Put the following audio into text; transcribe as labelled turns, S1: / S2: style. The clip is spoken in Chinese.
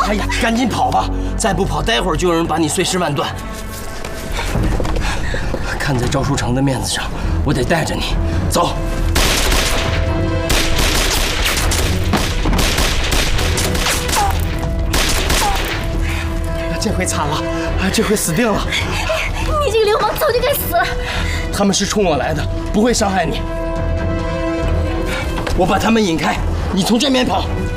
S1: 哎呀，赶紧跑吧！再不跑，待会儿就有人把你碎尸万段。看在赵书成的面子上，我得带着你走。这回惨了，这回死定了！
S2: 你这个流氓早就该死了！
S1: 他们是冲我来的，不会伤害你。我把他们引开，你从这边跑。